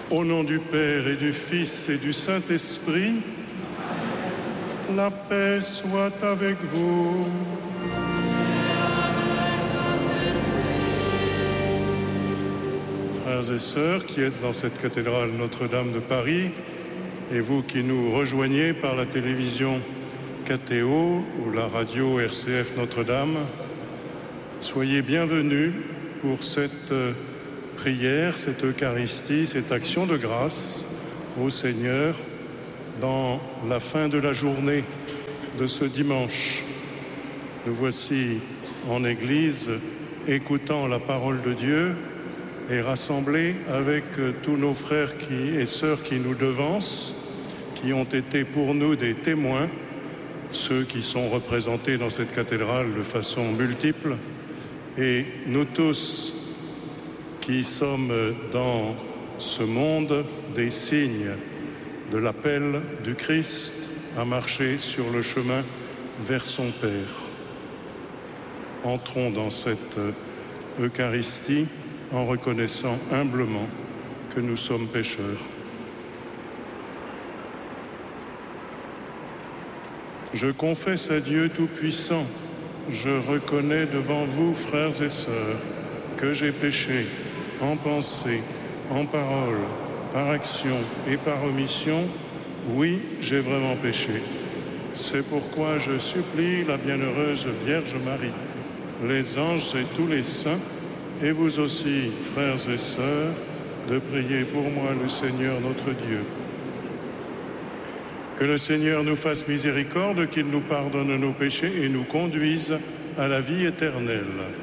Au nom du Père et du Fils et du Saint-Esprit, la paix soit avec vous. Frères et sœurs qui êtes dans cette cathédrale Notre-Dame de Paris, et vous qui nous rejoignez par la télévision KTO ou la radio RCF Notre-Dame, soyez bienvenus pour cette prière, cette Eucharistie, cette action de grâce au Seigneur dans la fin de la journée de ce dimanche. Nous voici en Église écoutant la parole de Dieu et rassemblés avec tous nos frères et sœurs qui nous devancent, qui ont été pour nous des témoins, ceux qui sont représentés dans cette cathédrale de façon multiple, et nous tous qui sommes dans ce monde des signes de l'appel du Christ à marcher sur le chemin vers son Père. Entrons dans cette Eucharistie en reconnaissant humblement que nous sommes pécheurs. Je confesse à Dieu Tout-Puissant, je reconnais devant vous, frères et sœurs, que j'ai péché en pensée, en parole, par action et par omission. Oui, j'ai vraiment péché. C'est pourquoi je supplie la bienheureuse Vierge Marie, les anges et tous les saints, et vous aussi, frères et sœurs, de prier pour moi le Seigneur notre Dieu. Que le Seigneur nous fasse miséricorde, qu'il nous pardonne nos péchés et nous conduise à la vie éternelle.